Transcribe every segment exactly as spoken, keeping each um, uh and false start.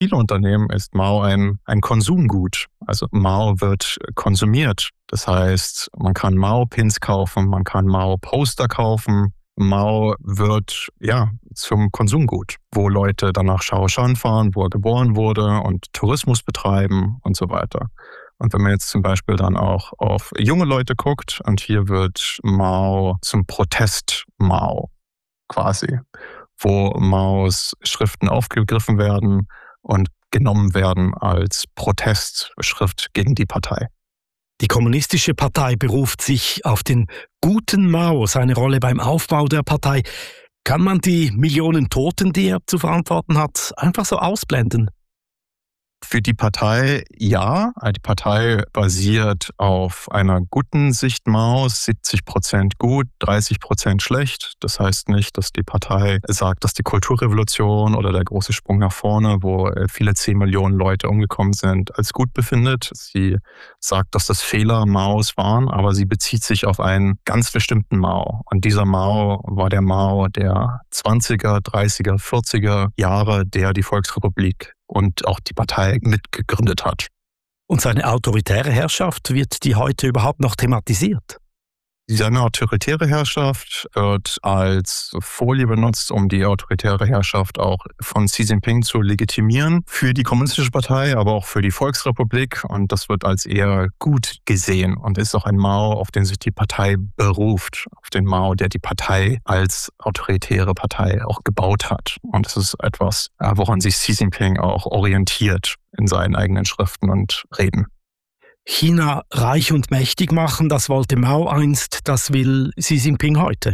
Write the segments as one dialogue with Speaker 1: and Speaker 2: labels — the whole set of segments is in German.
Speaker 1: viele Unternehmen ist Mao ein, ein Konsumgut. Also Mao wird konsumiert. Das heißt, man kann Mao-Pins kaufen, man kann Mao-Poster kaufen. Mao wird ja zum Konsumgut, wo Leute dann nach Shaoshan fahren, wo er geboren wurde und Tourismus betreiben und so weiter. Und wenn man jetzt zum Beispiel dann auch auf junge Leute guckt, und hier wird Mao zum Protest Mao quasi, wo Maos Schriften aufgegriffen werden und genommen werden als Protestschrift gegen die Partei.
Speaker 2: Die Kommunistische Partei beruft sich auf den guten Mao, seine Rolle beim Aufbau der Partei. Kann man die Millionen Toten, die er zu verantworten hat, einfach so ausblenden?
Speaker 1: Für die Partei ja. Die Partei basiert auf einer guten Sicht Maos, siebzig Prozent gut, dreißig Prozent schlecht. Das heißt nicht, dass die Partei sagt, dass die Kulturrevolution oder der große Sprung nach vorne, wo viele zehn Millionen Leute umgekommen sind, als gut befindet. Sie sagt, dass das Fehler Maos waren, aber sie bezieht sich auf einen ganz bestimmten Mao. Und dieser Mao war der Mao der zwanziger, dreißiger, vierziger Jahre, der die Volksrepublik und auch die Partei mitgegründet hat.
Speaker 2: Und seine autoritäre Herrschaft, wird die heute überhaupt noch thematisiert?
Speaker 1: Seine autoritäre Herrschaft wird als Folie benutzt, um die autoritäre Herrschaft auch von Xi Jinping zu legitimieren für die Kommunistische Partei, aber auch für die Volksrepublik. Und das wird als eher gut gesehen und ist auch ein Mao, auf den sich die Partei beruft, auf den Mao, der die Partei als autoritäre Partei auch gebaut hat. Und es ist etwas, woran sich Xi Jinping auch orientiert in seinen eigenen Schriften und Reden.
Speaker 2: China reich und mächtig machen, das wollte Mao einst, das will Xi Jinping heute.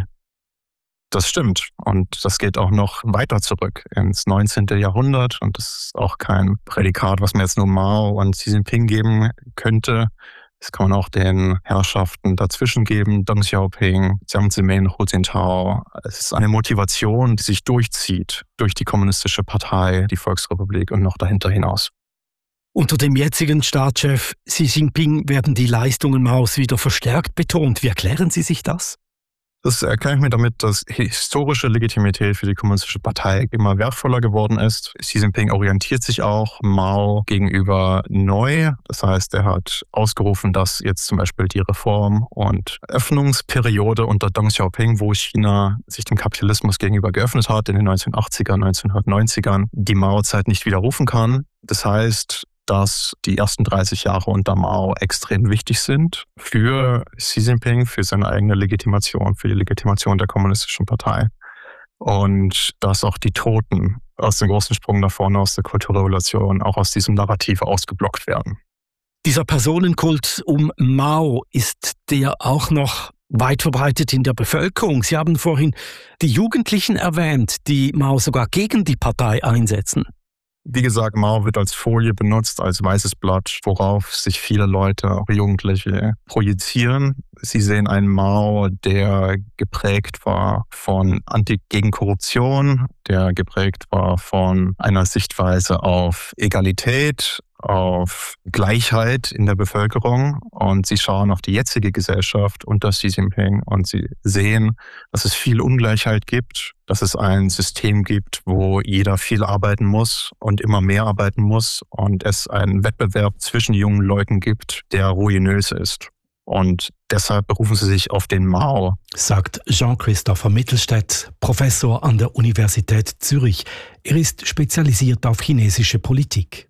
Speaker 1: Das stimmt. Und das geht auch noch weiter zurück ins neunzehnten Jahrhundert. Und das ist auch kein Prädikat, was man jetzt nur Mao und Xi Jinping geben könnte. Das kann man auch den Herrschaften dazwischen geben, Deng Xiaoping, Jiang Zemin, Hu Jintao. Es ist eine Motivation, die sich durchzieht durch die Kommunistische Partei, die Volksrepublik und noch dahinter hinaus.
Speaker 2: Unter dem jetzigen Staatschef Xi Jinping werden die Leistungen Maos wieder verstärkt betont. Wie erklären Sie sich das?
Speaker 1: Das erkläre ich mir damit, dass historische Legitimität für die Kommunistische Partei immer wertvoller geworden ist. Xi Jinping orientiert sich auch Mao gegenüber neu. Das heißt, er hat ausgerufen, dass jetzt zum Beispiel die Reform- und Öffnungsperiode unter Deng Xiaoping, wo China sich dem Kapitalismus gegenüber geöffnet hat in den neunzehnhundertachtziger, neunzehnhundertneunzigern, die Mao-Zeit nicht widerrufen kann. Das heißt, dass die ersten dreißig Jahre unter Mao extrem wichtig sind für Xi Jinping, für seine eigene Legitimation, für die Legitimation der Kommunistischen Partei. Und dass auch die Toten aus dem großen Sprung nach vorne, aus der Kulturrevolution, auch aus diesem Narrativ ausgeblockt werden.
Speaker 2: Dieser Personenkult um Mao, ist der auch noch weit verbreitet in der Bevölkerung? Sie haben vorhin die Jugendlichen erwähnt, die Mao sogar gegen die Partei einsetzen.
Speaker 1: Wie gesagt, Mao wird als Folie benutzt, als weißes Blatt, worauf sich viele Leute, auch Jugendliche, projizieren. Sie sehen einen Mao, der geprägt war von Anti gegen Korruption, der geprägt war von einer Sichtweise auf Egalität, auf Gleichheit in der Bevölkerung. Und sie schauen auf die jetzige Gesellschaft unter Xi Jinping und sie sehen, dass es viel Ungleichheit gibt, dass es ein System gibt, wo jeder viel arbeiten muss und immer mehr arbeiten muss und es einen Wettbewerb zwischen jungen Leuten gibt, der ruinös ist. Und deshalb berufen sie sich auf den Mao.
Speaker 2: Sagt Jean-Christopher Mittelstädt, Professor an der Universität Zürich. Er ist spezialisiert auf chinesische Politik.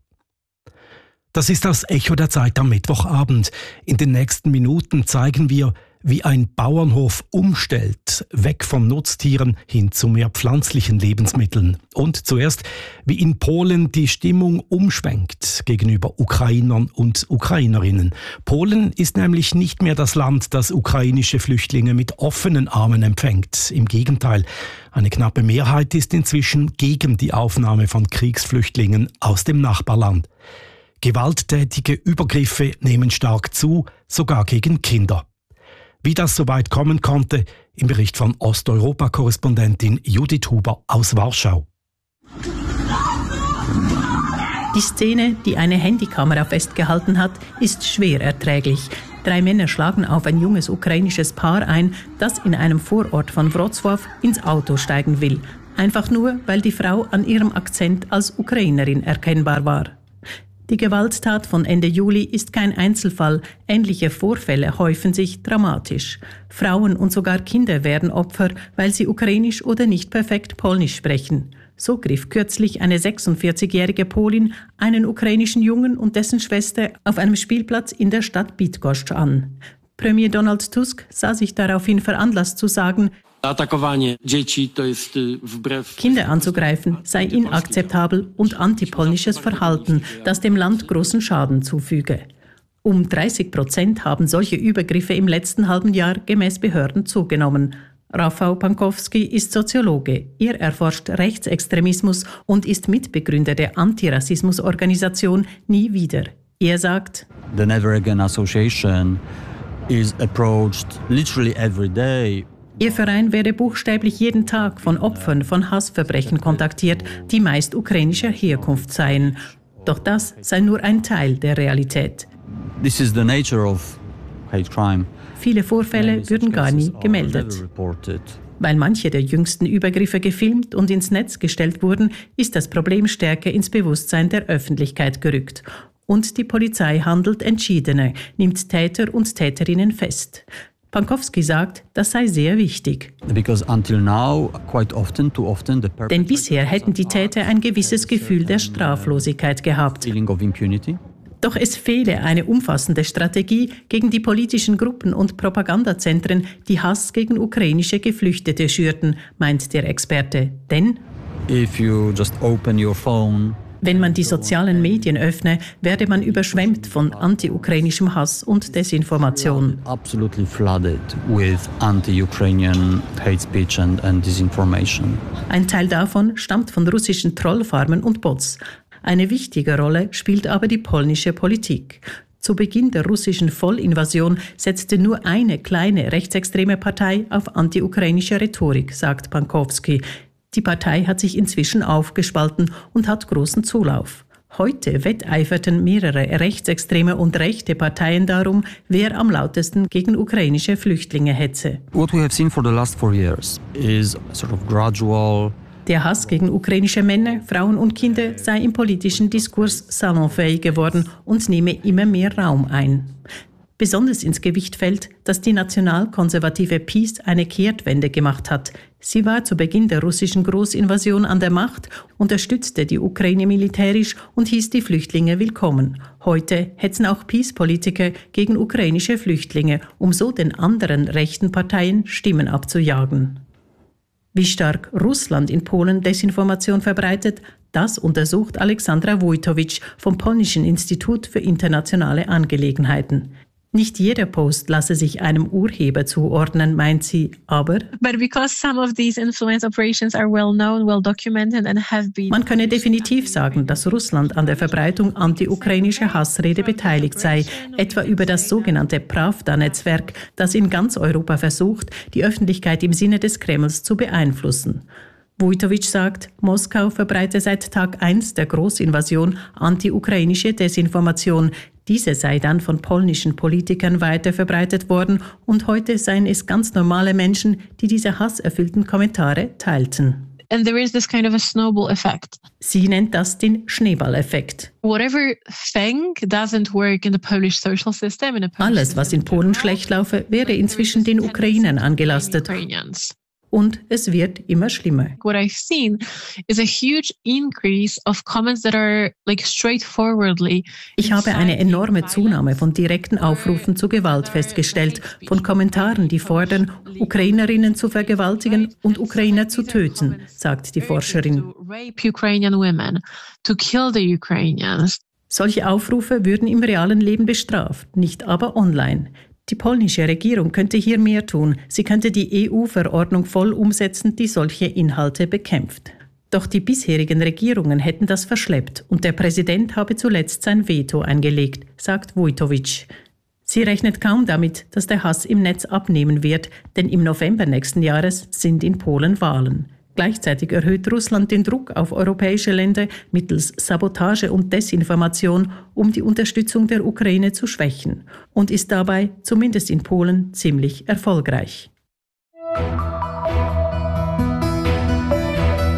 Speaker 2: Das ist das Echo der Zeit am Mittwochabend. In den nächsten Minuten zeigen wir, wie ein Bauernhof umstellt, weg von Nutztieren hin zu mehr pflanzlichen Lebensmitteln. Und zuerst, wie in Polen die Stimmung umschwenkt gegenüber Ukrainern und Ukrainerinnen. Polen ist nämlich nicht mehr das Land, das ukrainische Flüchtlinge mit offenen Armen empfängt. Im Gegenteil, eine knappe Mehrheit ist inzwischen gegen die Aufnahme von Kriegsflüchtlingen aus dem Nachbarland. Gewalttätige Übergriffe nehmen stark zu, sogar gegen Kinder. Wie das so weit kommen konnte, im Bericht von Osteuropa-Korrespondentin Judith Huber aus Warschau.
Speaker 3: Die Szene, die eine Handykamera festgehalten hat, ist schwer erträglich. Drei Männer schlagen auf ein junges ukrainisches Paar ein, das in einem Vorort von Wrocław ins Auto steigen will. Einfach nur, weil die Frau an ihrem Akzent als Ukrainerin erkennbar war. Die Gewalttat von Ende Juli ist kein Einzelfall. Ähnliche Vorfälle häufen sich dramatisch. Frauen und sogar Kinder werden Opfer, weil sie ukrainisch oder nicht perfekt polnisch sprechen. So griff kürzlich eine sechsundvierzigjährige Polin einen ukrainischen Jungen und dessen Schwester auf einem Spielplatz in der Stadt Bydgoszcz an. Premier Donald Tusk sah sich daraufhin veranlasst zu sagen, Kinder anzugreifen sei inakzeptabel und antipolnisches Verhalten, das dem Land großen Schaden zufüge. Um dreißig Prozent haben solche Übergriffe im letzten halben Jahr gemäß Behörden zugenommen. Rafał Pankowski ist Soziologe. Er erforscht Rechtsextremismus und ist Mitbegründer der Antirassismusorganisation Nie wieder. Er sagt,
Speaker 4: The Never Again Association is approached literally every day.
Speaker 3: Ihr Verein werde buchstäblich jeden Tag von Opfern von Hassverbrechen kontaktiert, die meist ukrainischer Herkunft seien. Doch das sei nur ein Teil der Realität.
Speaker 4: This is the nature of hate crime.
Speaker 3: Viele Vorfälle würden gar nie gemeldet. Weil manche der jüngsten Übergriffe gefilmt und ins Netz gestellt wurden, ist das Problem stärker ins Bewusstsein der Öffentlichkeit gerückt. Und die Polizei handelt entschiedener, nimmt Täter und Täterinnen fest. Pankowski sagt, das sei sehr wichtig.
Speaker 4: Now, often, often
Speaker 3: Denn bisher hätten die Täter ein gewisses Gefühl der Straflosigkeit gehabt. Doch es fehle eine umfassende Strategie gegen die politischen Gruppen und Propagandazentren, die Hass gegen ukrainische Geflüchtete schürten, meint der Experte. Denn
Speaker 4: if you just open your phone,
Speaker 3: wenn man die sozialen Medien öffne, werde man überschwemmt von anti-ukrainischem Hass und Desinformation.
Speaker 4: Absolutely flooded with anti-Ukrainian hate speech and, and disinformation.
Speaker 3: Ein Teil davon stammt von russischen Trollfarmen und Bots. Eine wichtige Rolle spielt aber die polnische Politik. Zu Beginn der russischen Vollinvasion setzte nur eine kleine rechtsextreme Partei auf anti-ukrainische Rhetorik, sagt Pankowski. Die Partei hat sich inzwischen aufgespalten und hat großen Zulauf. Heute wetteiferten mehrere rechtsextreme und rechte Parteien darum, wer am lautesten gegen ukrainische Flüchtlinge hetze.
Speaker 4: What we have seen for the last four years is a sort of gradual
Speaker 3: Der Hass gegen ukrainische Männer, Frauen und Kinder sei im politischen Diskurs salonfähig geworden und nehme immer mehr Raum ein. Besonders ins Gewicht fällt, dass die nationalkonservative PiS eine Kehrtwende gemacht hat. Sie war zu Beginn der russischen Großinvasion an der Macht, unterstützte die Ukraine militärisch und hieß die Flüchtlinge willkommen. Heute hetzen auch PiS-Politiker gegen ukrainische Flüchtlinge, um so den anderen rechten Parteien Stimmen abzujagen. Wie stark Russland in Polen Desinformation verbreitet, das untersucht Alexandra Wojtowicz vom Polnischen Institut für internationale Angelegenheiten. Nicht jeder Post lasse sich einem Urheber zuordnen, meint sie, aber
Speaker 5: But because some of these influence operations are well known, well documented and have been
Speaker 3: man könne definitiv sagen, dass Russland an der Verbreitung anti-ukrainischer Hassrede beteiligt sei, etwa über das sogenannte Pravda-Netzwerk, das in ganz Europa versucht, die Öffentlichkeit im Sinne des Kremls zu beeinflussen. Wojtowicz sagt, Moskau verbreite seit Tag eins der Großinvasion anti-ukrainische Desinformation. Diese sei dann von polnischen Politikern weiter verbreitet worden und heute seien es ganz normale Menschen, die diese hasserfüllten Kommentare teilten.
Speaker 5: And there is this kind of a snowball effect.
Speaker 3: Sie nennt das den Schneeballeffekt.
Speaker 5: Whatever thing doesn't work in the Polish social system, in the Polish
Speaker 3: Alles, was in Polen schlecht laufe, wäre inzwischen den Ukrainern angelastet. Und es wird immer schlimmer.
Speaker 5: What I've seen is a huge increase of comments that are like straightforwardly.
Speaker 3: Ich habe eine enorme Zunahme von direkten Aufrufen zu Gewalt festgestellt, von Kommentaren, die fordern, Ukrainerinnen zu vergewaltigen und Ukrainer zu töten, sagt die Forscherin.
Speaker 5: To rape Ukrainian women, to kill the Ukrainians.
Speaker 3: Solche Aufrufe würden im realen Leben bestraft, nicht aber online. Die polnische Regierung könnte hier mehr tun. Sie könnte die E U-Verordnung voll umsetzen, die solche Inhalte bekämpft. Doch die bisherigen Regierungen hätten das verschleppt und der Präsident habe zuletzt sein Veto eingelegt, sagt Wojtowicz. Sie rechnet kaum damit, dass der Hass im Netz abnehmen wird, denn im November nächsten Jahres sind in Polen Wahlen. Gleichzeitig erhöht Russland den Druck auf europäische Länder mittels Sabotage und Desinformation, um die Unterstützung der Ukraine zu schwächen und ist dabei, zumindest in Polen, ziemlich erfolgreich.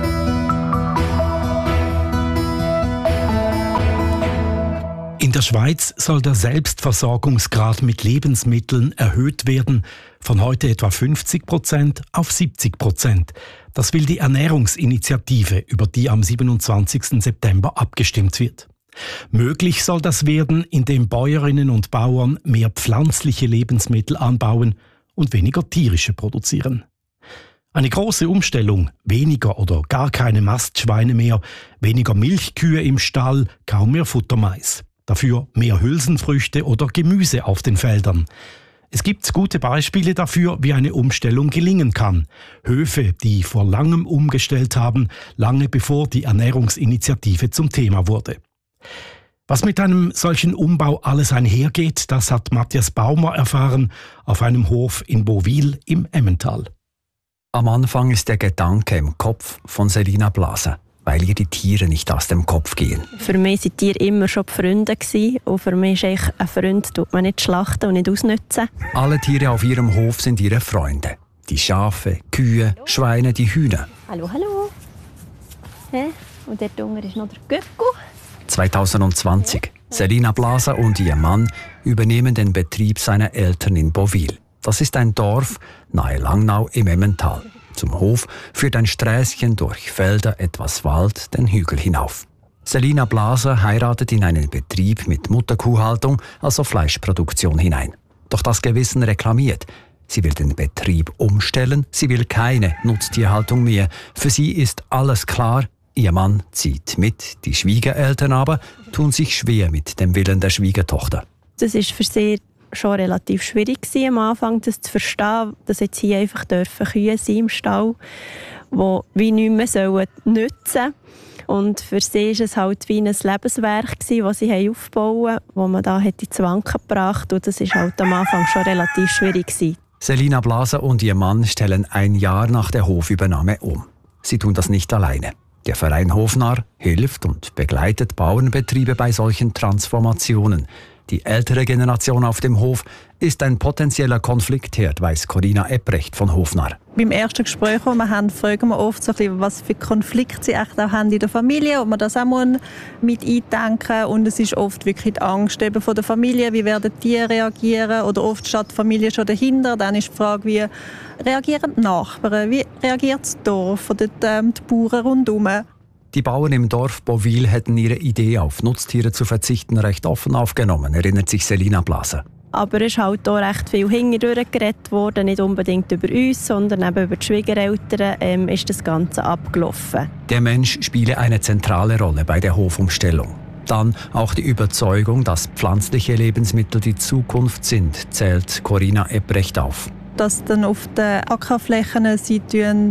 Speaker 2: In der Schweiz soll der Selbstversorgungsgrad mit Lebensmitteln erhöht werden, von heute etwa fünfzig Prozent auf siebzig Prozent. Das will die Ernährungsinitiative, über die am siebenundzwanzigsten September abgestimmt wird. Möglich soll das werden, indem Bäuerinnen und Bauern mehr pflanzliche Lebensmittel anbauen und weniger tierische produzieren. Eine große Umstellung, weniger oder gar keine Mastschweine mehr, weniger Milchkühe im Stall, kaum mehr Futtermais. Dafür mehr Hülsenfrüchte oder Gemüse auf den Feldern. Es gibt gute Beispiele dafür, wie eine Umstellung gelingen kann. Höfe, die vor langem umgestellt haben, lange bevor die Ernährungsinitiative zum Thema wurde. Was mit einem solchen Umbau alles einhergeht, das hat Matthias Baumer erfahren auf einem Hof in Bovil im Emmental.
Speaker 6: Am Anfang ist der Gedanke im Kopf von Selina Blaser, weil ihr die Tiere nicht aus dem Kopf gehen.
Speaker 7: Für mich waren Tiere immer schon die Freunde und für mich ist ein Freund, tut man nicht schlachten und nicht ausnutzen.
Speaker 6: Alle Tiere auf ihrem Hof sind ihre Freunde. Die Schafe, Kühe, Schweine, die Hühner.
Speaker 7: Hallo, hallo. Hä? Und dort unten ist noch der Göcko.
Speaker 6: zwanzig zwanzig. Selina Blaser und ihr Mann übernehmen den Betrieb seiner Eltern in Bovil. Das ist ein Dorf nahe Langnau im Emmental. Zum Hof führt ein Sträßchen durch Felder, etwas Wald, den Hügel hinauf. Selina Blaser heiratet in einen Betrieb mit Mutterkuhhaltung, also Fleischproduktion, hinein. Doch das Gewissen reklamiert. Sie will den Betrieb umstellen, sie will keine Nutztierhaltung mehr. Für sie ist alles klar, ihr Mann zieht mit. Die Schwiegereltern aber tun sich schwer mit dem Willen der Schwiegertochter.
Speaker 7: Das ist für sie schon relativ schwierig gewesen, am Anfang, das zu verstehen, dass jetzt hier einfach dürfen Kühe sein im Stall, die wie nicht mehr sollen nützen sollen. Und für sie war es halt wie ein Lebenswerk, das sie aufbauen wollten, das man da ins Wanken gebracht hat. Und das war halt am Anfang schon relativ schwierig gewesen.
Speaker 6: Selina Blaser und ihr Mann stellen ein Jahr nach der Hofübernahme um. Sie tun das nicht alleine. Der Verein Hofnarr hilft und begleitet Bauernbetriebe bei solchen Transformationen. Die ältere Generation auf dem Hof ist ein potenzieller Konfliktherd, weiss Corinna Ebrecht von Hofnarr.
Speaker 8: Beim ersten Gespräch, das wir haben, fragen wir oft, so ein bisschen, was für Konflikte sie echt auch haben in der Familie, ob man das auch mit eindenken muss. Und es ist oft wirklich die Angst eben von der Familie, wie werden die reagieren, oder oft steht die Familie schon dahinter. Dann ist die Frage, wie reagieren die Nachbarn, wie reagiert das Dorf oder die, ähm, die Bauern rundherum.
Speaker 6: Die Bauern im Dorf Bovil hätten ihre Idee, auf Nutztiere zu verzichten, recht offen aufgenommen, erinnert sich Selina Blaser.
Speaker 7: Aber es ist halt auch recht viel hintendurch geredet worden, nicht unbedingt über uns, sondern eben über die Schwiegereltern ähm, ist das Ganze abgelaufen.
Speaker 6: Der Mensch spiele eine zentrale Rolle bei der Hofumstellung. Dann auch die Überzeugung, dass pflanzliche Lebensmittel die Zukunft sind, zählt Corinna Ebrecht auf.
Speaker 8: Dass dann auf den Ackerflächen sie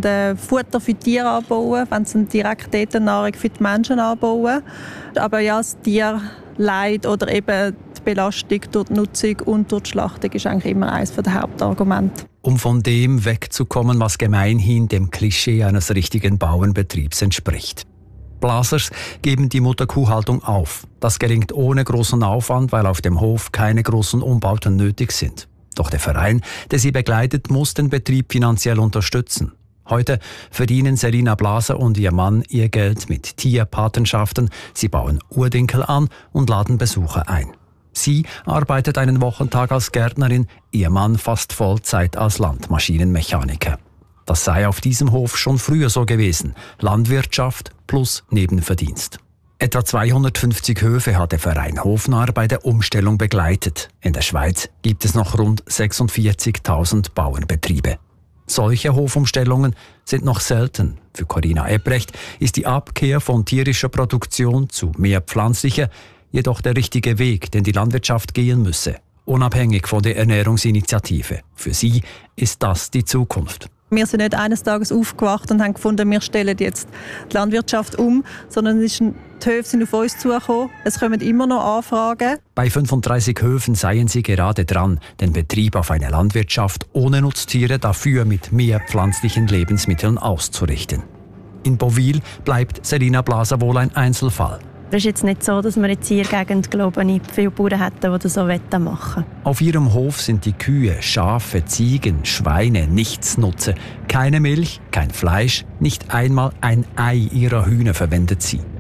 Speaker 8: Futter für Tiere anbauen, wenn sie direkt dort Nahrung für die Menschen anbauen. Aber ja, das Tierleid oder eben die Belastung durch die Nutzung und durch die Schlachtung ist eigentlich immer eines der Hauptargumente.
Speaker 6: Um von dem wegzukommen, was gemeinhin dem Klischee eines richtigen Bauernbetriebs entspricht. Blasers geben die Mutterkuhhaltung auf. Das gelingt ohne großen Aufwand, weil auf dem Hof keine großen Umbauten nötig sind. Doch der Verein, der sie begleitet, muss den Betrieb finanziell unterstützen. Heute verdienen Selina Blaser und ihr Mann ihr Geld mit Tierpatenschaften. Sie bauen Urdinkel an und laden Besucher ein. Sie arbeitet einen Wochentag als Gärtnerin, ihr Mann fast Vollzeit als Landmaschinenmechaniker. Das sei auf diesem Hof schon früher so gewesen. Landwirtschaft plus Nebenverdienst. Etwa zweihundertfünfzig Höfe hat der Verein Hofnarr bei der Umstellung begleitet. In der Schweiz gibt es noch rund sechsundvierzigtausend Bauernbetriebe. Solche Hofumstellungen sind noch selten. Für Corinna Ebrecht ist die Abkehr von tierischer Produktion zu mehr pflanzlicher jedoch der richtige Weg, den die Landwirtschaft gehen müsse, unabhängig von der Ernährungsinitiative. Für sie ist das die Zukunft.
Speaker 8: Wir sind nicht eines Tages aufgewacht und haben gefunden, wir stellen jetzt die Landwirtschaft um, sondern es ist ein, die Höfe sind auf uns zugekommen. Es kommen immer noch Anfragen.
Speaker 6: Bei fünfunddreißig Höfen seien sie gerade dran, den Betrieb auf eine Landwirtschaft ohne Nutztiere, dafür mit mehr pflanzlichen Lebensmitteln auszurichten. In Bovil bleibt Selina Blaser wohl ein Einzelfall.
Speaker 7: Es ist jetzt nicht so, dass wir jetzt hier in der Gegend, glaube ich, viele Bauern hätten, die das so machen wollen.
Speaker 6: Auf ihrem Hof sind die Kühe, Schafe, Ziegen, Schweine Nichtsnutze. Keine Milch, kein Fleisch, nicht einmal ein Ei ihrer Hühner verwendet sie.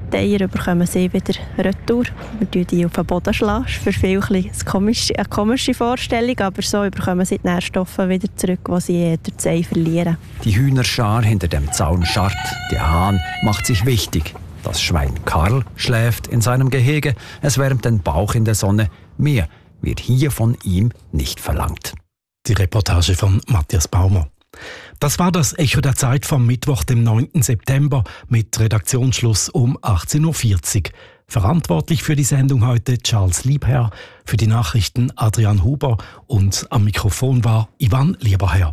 Speaker 7: die Eier bekommen sie wieder retour. Wir schlagen die auf den Boden. Schlagen. Für viele ein komisch, eine komische Vorstellung, aber so bekommen sie die Nährstoffe wieder zurück, die sie durch das Ei verlieren.
Speaker 6: Die Hühnerschar hinter dem Zaun scharrt, der Hahn macht sich wichtig. Das Schwein Karl schläft in seinem Gehege, es wärmt den Bauch in der Sonne. Mehr wird hier von ihm nicht verlangt.
Speaker 2: Die Reportage von Matthias Baumer. Das war das Echo der Zeit vom Mittwoch, dem neunten September, mit Redaktionsschluss um achtzehn Uhr vierzig. Verantwortlich für die Sendung heute Charles Liebherr, für die Nachrichten Adrian Huber und am Mikrofon war Ivan Lieberherr.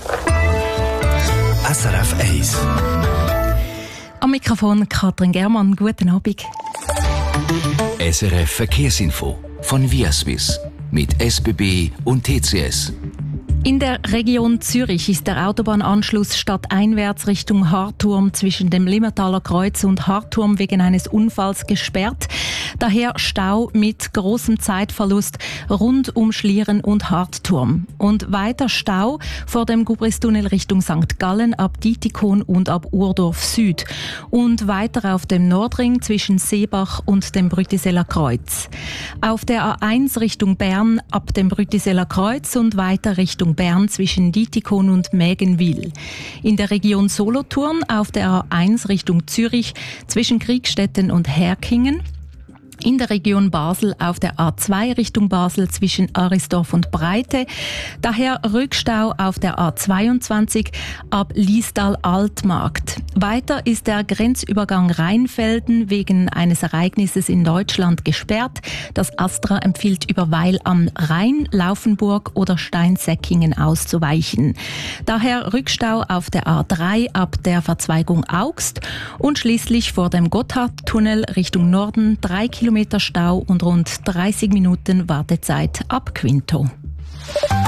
Speaker 9: S R F eins.
Speaker 10: Am Mikrofon Katrin Germann, guten Abend.
Speaker 9: S R F Verkehrsinfo von Viaswiss mit S B B und T C S.
Speaker 10: In der Region Zürich ist der Autobahnanschluss stadteinwärts Richtung Harturm zwischen dem Limmertaler Kreuz und Harturm wegen eines Unfalls gesperrt. Daher Stau mit großem Zeitverlust rund um Schlieren und Hartturm. Und weiter Stau vor dem Gubristunnel Richtung Sankt Gallen ab Dietikon und ab Urdorf Süd. Und weiter auf dem Nordring zwischen Seebach und dem Brütiseller Kreuz. Auf der A eins Richtung Bern ab dem Brütiseller Kreuz und weiter Richtung Bern zwischen Dietikon und Mägenwil. In der Region Solothurn auf der A eins Richtung Zürich zwischen Kriegstetten und Herkingen. In der Region Basel auf der A zwei Richtung Basel zwischen Arisdorf und Breite. Daher Rückstau auf der A zweiundzwanzig ab Liestal-Altmarkt. Weiter ist der Grenzübergang Rheinfelden wegen eines Ereignisses in Deutschland gesperrt. Das Astra empfiehlt über Weil am Rhein, Laufenburg oder Steinsäckingen auszuweichen. Daher Rückstau auf der A drei ab der Verzweigung Augst und schließlich vor dem Gotthardtunnel Richtung Norden drei Kilometer Stau und rund dreißig Minuten Wartezeit ab Quinto.